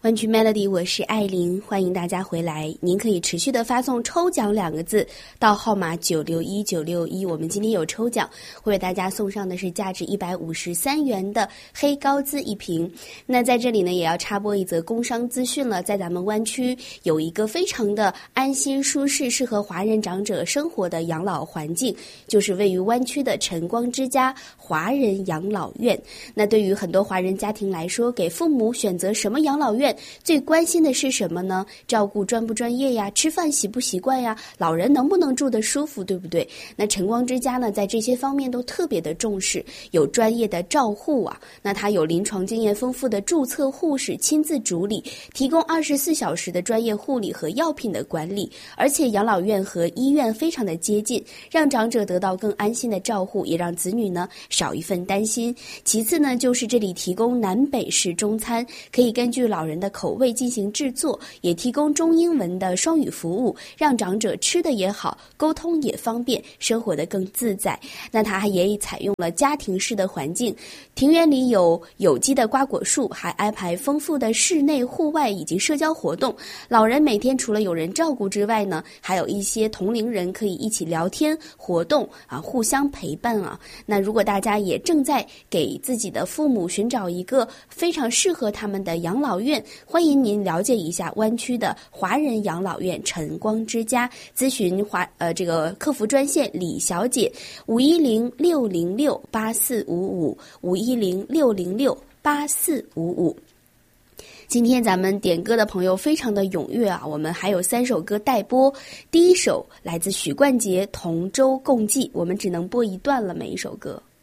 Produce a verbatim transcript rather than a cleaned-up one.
湾区 Melody， 我是艾琳，欢迎大家回来。您可以持续的发送抽奖两个字到号码九六一九六一，我们今天有抽奖，会为大家送上的是价值一百五十三元的黑高滋一瓶。那在这里呢，也要插播一则工商资讯了，在咱们湾区有一个非常的安心舒适、适合华人长者生活的养老环境，就是位于湾区的晨光之家华人养老院。那对于很多华人家庭来说，给父母选择什么养老院，最关心的是什么呢？照顾专不专业呀？吃饭习不习惯呀？老人能不能住得舒服，对不对？那晨光之家呢，在这些方面都特别的重视，有专业的照护啊，那他有临床经验丰富的注册护士亲自主理，提供二十四小时的专业护理和药品的管理，而且养老院和医院非常的接近，让长者得到更安心的照护，也让子女呢少一份担心。其次呢，就是这里提供南北式中餐，可以根据老人的口味进行制作，也提供中英文的双语服务，让长者吃的也好，沟通也方便，生活得更自在。那它也采用了家庭式的环境，庭园里有有机的瓜果树，还安排丰富的室内、户外以及社交活动。老人每天除了有人照顾之外呢，还有一些同龄人可以一起聊天、活动啊，互相陪伴啊。那如果大家也正在给自己的父母寻找一个非常适合他们的养老院，欢迎您了解一下湾区的华人养老院晨光之家，咨询华呃这个客服专线李小姐五一零六零六八四五五五一零六零六八四五五。今天咱们点歌的朋友非常的踊跃啊，我们还有三首歌待播。第一首来自许冠杰《同舟共济》，我们只能播一段了，每一首歌。